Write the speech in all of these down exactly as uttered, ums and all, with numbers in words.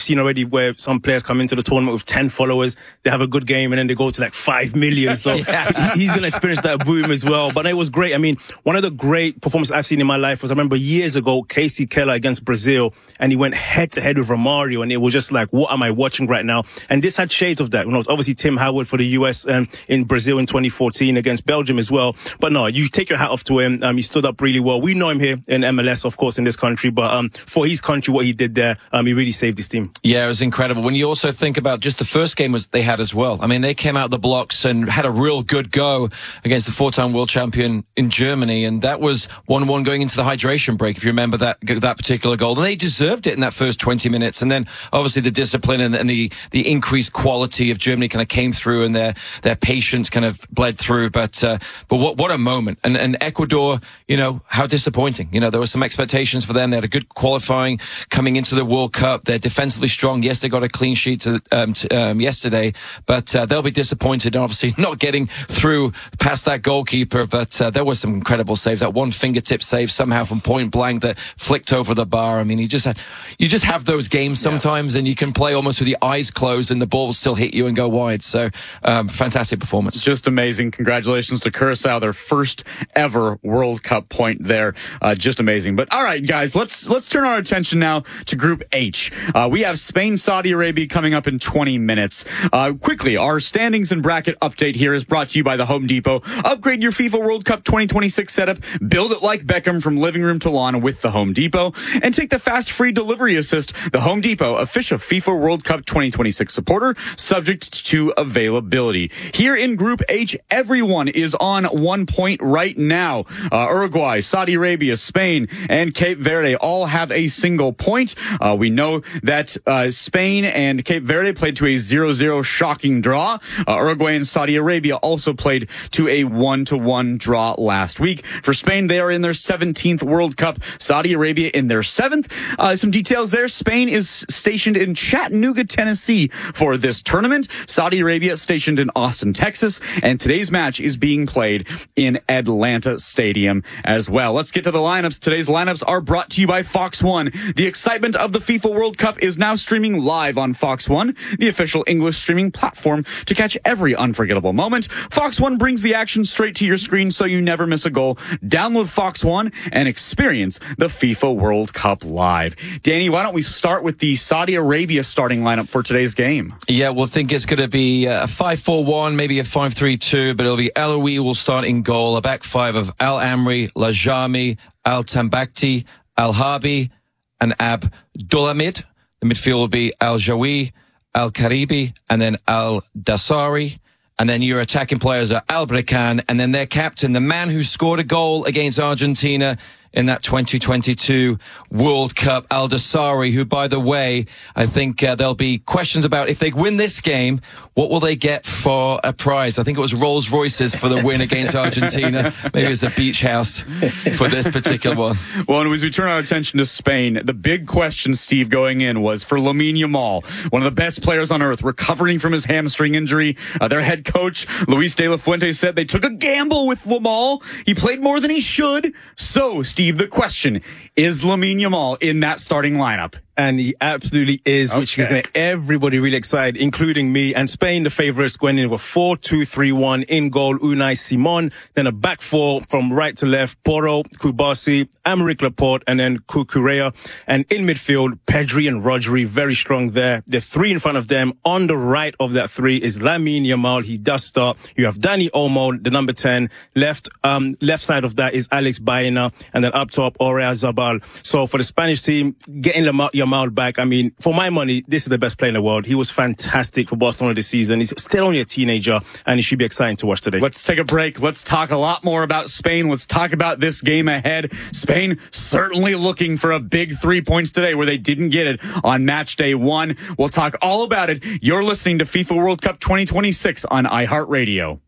seen already where some players come into the tournament with ten followers, they have a good game, and then they go to like five million. So yeah. he's going to experience that boom as well. But it was great. I mean, one of the great performances I've seen in my life was, I remember years ago, Casey Keller against Brazil, and he went head to head with Romario, and it was just like, what am I watching right now? And this had shades of that. You know, obviously Tim Howard for the U S and in Brazil in twenty fourteen against Belgium as well. But no, you take your hat off to him. Um, he stood up really well. We know him here in M L S, of course, in this country, but um, for his country, what he did there, um, he really saved his team. Yeah, it was incredible. When you also think about just the first game was they had as well. I mean, they came out the blocks and had a real good go against the four-time world champion in Germany, and that was one one going into the hydration break, if you remember that that particular goal. And they deserved it in that first twenty minutes, and then obviously the discipline and, and the the increased quality of Germany kind of came through, and their their patience kind of bled through. But uh, but what what a moment! And and Ecuador, you know, how disappointing. You know, there were some expectations for them. They had a good qualifying coming into the World Cup. They're defensively strong. Yes, they got a clean sheet to, um, to, um, yesterday, but uh, they'll be disappointed, obviously not getting through past that goalkeeper. But uh, there were some incredible saves. That one fingertip save somehow from point blank that flicked over the bar. I mean, you just had, you just have those games sometimes, yeah. and you can play almost with your eyes closed, and the ball will still hit you and go wide. So, um, fantastic performance. Just amazing. Congratulations to Curacao, their first ever World Cup point there. Uh, just amazing. But all right, guys, let's let's turn our attention now to Group H. Uh, we have Spain, Saudi Arabia coming up in twenty minutes. Uh, quickly, our standings and bracket update here is brought to you by the Home Depot. Upgrade your FIFA World Cup twenty twenty-six setup. Build it like Beckham from living room to lawn with the Home Depot. And take the fast free delivery assist. The Home Depot, official FIFA World Cup twenty twenty-six supporter, subject to availability. Here in Group H, everyone is on one point right now. Uh, Uruguay, Saudi Arabia, Spain, and Cape Verde all have a single point. Uh, we know that uh, Spain and Cape Verde played to a zero zero shocking draw. Uh, Uruguay and Saudi Arabia also played to a one to one draw last week. For Spain, they are in their seventeenth World Cup. Saudi Arabia in their seventh. Uh, some details there. Spain is stationed in Chattanooga, Tennessee for this tournament. Saudi Arabia stationed in Austin, Texas. And today's match is being played in Atlanta Stadium as well. Let's get to the lineups. Today's lineups are brought to you by Fox One. The excitement of the FIFA World Cup is now streaming live on Fox One, the official English streaming platform to catch every unforgettable moment. Fox One brings the action straight to your screen so you never miss a goal. Download Fox One and experience the FIFA World Cup live. Danny, why don't we start with the Saudi Arabia starting lineup for today's game? Yeah, we'll think it's going to be a five four one, maybe a five three two, but it'll be Eloui will start in goal, a back five of Al Amri, Lajami, Al Tambakti, Al Harbi, and Ab Dulamid. The midfield will be Al Jawi, Al Karibi, and then Al Dasari. And then your attacking players are Al Brekan, and then their captain, the man who scored a goal against Argentina in that twenty twenty-two World Cup, Al Dasari, who, by the way, I think uh, there'll be questions about if they win this game, what will they get for a prize? I think it was Rolls Royces for the win against Argentina. Maybe it's a beach house for this particular one. Well, and as we turn our attention to Spain, the big question, Steve, going in was for Lamine Yamal, one of the best players on earth, recovering from his hamstring injury. Uh, their head coach, Luis de la Fuente, said they took a gamble with Yamal. He played more than he should. So, Steve, the question, is Lamine Yamal in that starting lineup? And he absolutely is, okay. Which is going to get everybody really excited, including me. And Spain, the favourites, going in with four two three one in goal, Unai Simon. Then a back four from right to left, Porro, Kubasi, Aymeric Laporte, and then Cucurella. And in midfield, Pedri and Rodri, very strong there. The three in front of them. On the right of that three is Lamine Yamal. He does start. You have Dani Olmo, the number ten. Left, um, left side of that is Alex Baena. And then up top, Aurea Zabal. So for the Spanish team, getting Lamar Yamal back, I mean, for my money, this is the best player in the world. He was fantastic for Barcelona this season. He's still only a teenager, and it should be exciting to watch today. Let's take a break. Let's talk a lot more about Spain. Let's talk about this game ahead. Spain certainly looking for a big three points today where they didn't get it on match day one. We'll talk all about it. You're listening to FIFA World Cup twenty twenty-six on iHeartRadio.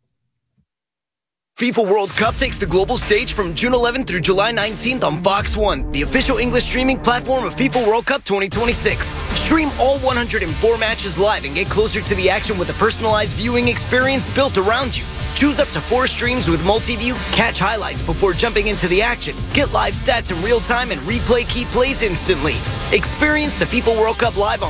FIFA World Cup takes the global stage from June eleventh through July nineteenth on Fox One, the official English streaming platform of FIFA World Cup twenty twenty-six. Stream all one hundred four matches live and get closer to the action with a personalized viewing experience built around you. Choose up to four streams with multi-view, catch highlights before jumping into the action, get live stats in real time, and replay key plays instantly. Experience the FIFA World Cup live on